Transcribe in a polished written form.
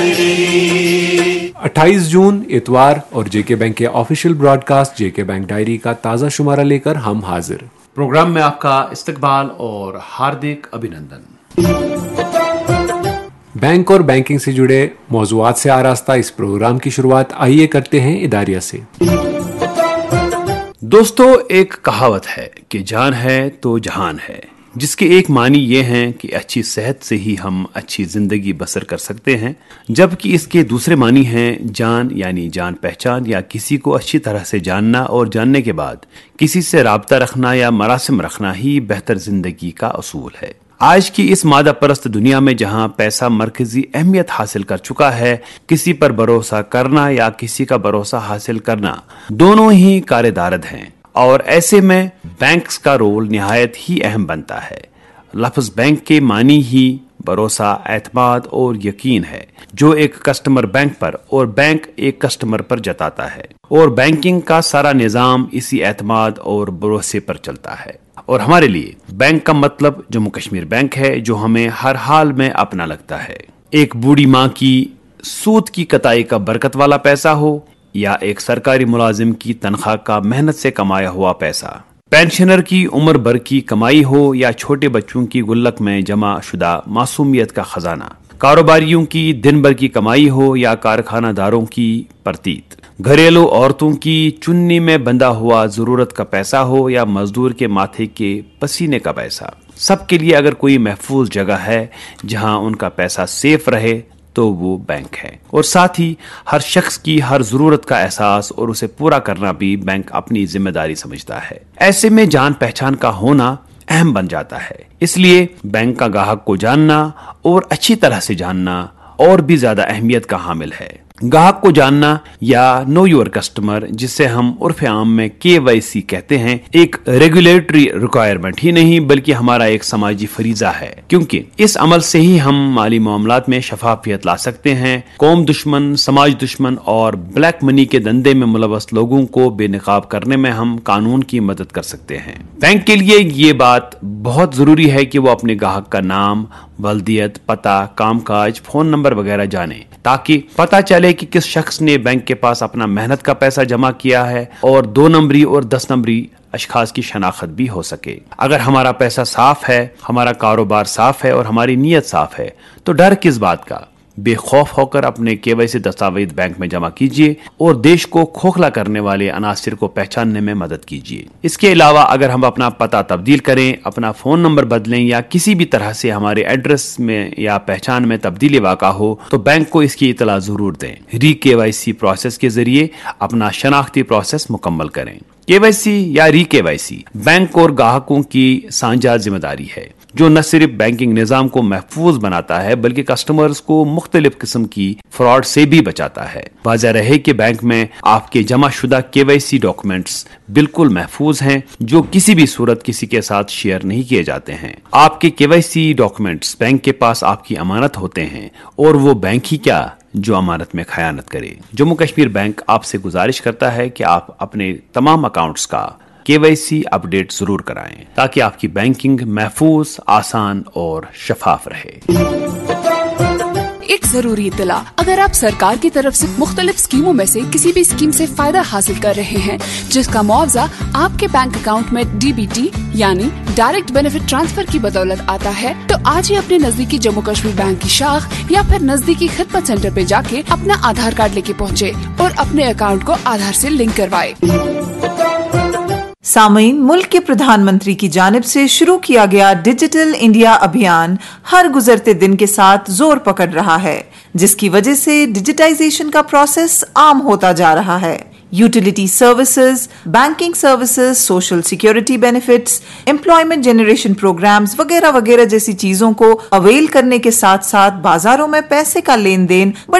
28 जून इतवार और जेके बैंक के ऑफिशियल ब्रॉडकास्ट जेके बैंक डायरी का ताज़ा शुमारा लेकर हम हाजिर। प्रोग्राम में आपका इस्तकबाल और हार्दिक अभिनंदन। बैंक और बैंकिंग से जुड़े मौज़ूआत से आरास्ता इस प्रोग्राम की शुरुआत आइए करते हैं इदारिया से। दोस्तों, एक कहावत है कि जान है तो जहान है, जिसके एक मानी ये हैं कि अच्छी सेहत से ही हम अच्छी जिंदगी बसर कर सकते हैं, जबकि इसके दूसरे मानी हैं जान यानी जान पहचान या किसी को अच्छी तरह से जानना और जानने के बाद किसी से राब्ता रखना या मरासिम रखना ही बेहतर जिंदगी का असूल है। आज की इस मादा परस्त दुनिया में जहां पैसा मरकजी अहमियत हासिल कर चुका है, किसी पर भरोसा करना या किसी का भरोसा हासिल करना दोनों ही कारेदारद हैं और ऐसे में बैंक्स का रोल निहायत ही अहम बनता है। लफ्ज बैंक के मानी ही भरोसा, एतमाद और यकीन है, जो एक कस्टमर बैंक पर और बैंक एक कस्टमर पर जताता है, और बैंकिंग का सारा निजाम इसी एतमाद और भरोसे पर चलता है। और हमारे लिए बैंक का मतलब जम्मू कश्मीर बैंक है, जो हमें हर हाल में अपना लगता है। एक बूढ़ी माँ की सूद की कताई का बरकत वाला पैसा हो या एक सरकारी मुलाजिम की तनख्वाह का मेहनत से कमाया हुआ पैसा, पेंशनर की उम्र भर की कमाई हो या छोटे बच्चों की गुल्लक में जमा शुदा मासूमियत का खजाना, कारोबारियों की दिन भर की कमाई हो या कारखानादारों की परतीत, घरेलू औरतों की चुन्नी में बंधा हुआ जरूरत का पैसा हो या मजदूर के माथे के पसीने का पैसा, सबके लिए अगर कोई महफूज जगह है जहां उनका पैसा सेफ रहे तो वो बैंक है। और साथ ही हर शख्स की हर जरूरत का एहसास और उसे पूरा करना भी बैंक अपनी जिम्मेदारी समझता है। ऐसे में जान पहचान का होना अहम बन जाता है। इसलिए बैंक का ग्राहक को जानना और अच्छी तरह से जानना और भी ज्यादा अहमियत का हामिल है। ग्राहक को जानना या नो योर कस्टमर, जिसे हम उर्फ आम में KYC कहते हैं, एक रेगुलेटरी रिक्वायरमेंट ही नहीं बल्कि हमारा एक समाजी फरीजा है, क्योंकि इस अमल से ही हम माली मामलात में शफाफियत ला सकते हैं, कौम दुश्मन, समाज दुश्मन और ब्लैक मनी के धंधे में मुलव्वस लोगों को बेनकाब करने में हम कानून की मदद कर सकते हैं। बैंक के लिए ये बात बहुत जरूरी है कि वो अपने ग्राहक का नाम, वल्दियत, पता, कामकाज, फोन नंबर वगैरह जाने, ताकि पता चले कि किस शख्स ने बैंक के पास अपना मेहनत का पैसा जमा किया है, और 2 नंबरी और 10 नंबरी अशखास की शनाख्त भी हो सके। अगर हमारा पैसा साफ है, हमारा कारोबार साफ है और हमारी नीयत साफ है, तो डर किस बात का। बेखौफ होकर अपने KYC दस्तावेज बैंक में जमा कीजिए और देश को खोखला करने वाले अनासिर को पहचानने में मदद कीजिए। इसके अलावा अगर हम अपना पता तब्दील करें, अपना फोन नंबर बदलें या किसी भी तरह से हमारे एड्रेस में या पहचान में तब्दीली वाक़ा हो, तो बैंक को इसकी इतला जरूर दें। KYC प्रोसेस के जरिए अपना शनाख्ती प्रोसेस मुकम्मल करें। KYC या KYC बैंक और ग्राहकों की साझा जिम्मेदारी है, जो न सिर्फ बैंकिंग निजाम को महफूज बनाता है बल्कि कस्टमर्स को मुख्तलिफ किस्म की फ्रॉड से भी बचाता है। वाज़ेह रहे कि बैंक में आपके जमा शुदा KYC डॉक्यूमेंट्स बिल्कुल महफूज हैं, जो किसी भी सूरत किसी के साथ शेयर नहीं किए जाते हैं। आपके KYC डॉक्यूमेंट्स बैंक के पास आपकी अमानत होते हैं, और वो बैंक ही क्या जो अमानत में खयानत करे। जम्मू कश्मीर बैंक आपसे गुजारिश करता है कि आप अपने तमाम अकाउंट्स का KYC अपडेट जरूर कराएं, ताकि आपकी बैंकिंग महफूज, आसान और शफाफ रहे। एक जरूरी इत्तला, अगर आप सरकार की तरफ से मुख्तलिफ स्कीमों में से किसी भी स्कीम से फायदा हासिल कर रहे हैं, जिसका मुआवजा आपके बैंक अकाउंट में DBT यानी डायरेक्ट बेनिफिट ट्रांसफर की बदौलत आता है, तो आज ही अपने नजदीकी जम्मू कश्मीर बैंक की शाख या फिर नजदीकी खिदमत सेंटर पे जाके अपना आधार कार्ड लेके पहुँचे और अपने अकाउंट को आधार से लिंक करवाए। सामीन, मुल्क के प्रधानमंत्री की जानिब से शुरू किया गया डिजिटल इंडिया अभियान हर गुजरते दिन के साथ जोर पकड़ रहा है, जिसकी वजह से डिजिटाइजेशन का प्रोसेस आम होता जा रहा है। Utility services, banking services, social security benefits, employment generation programmes वगैरह वगैरह जैसी चीजों को अवेल करने के साथ साथ बाजारों में पैसे का लेन देन